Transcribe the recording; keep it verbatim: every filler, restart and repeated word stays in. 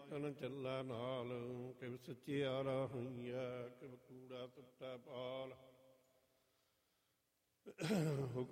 ਯਤਨ ਚੱਲਾ ਨਾਲ, ਕਿਵ ਸੱਚਿਆਰਾ ਹੋਈਆ, ਕਿਵ ਕੂੜਾ ਟੁੱਟਾ ਪਾਲ।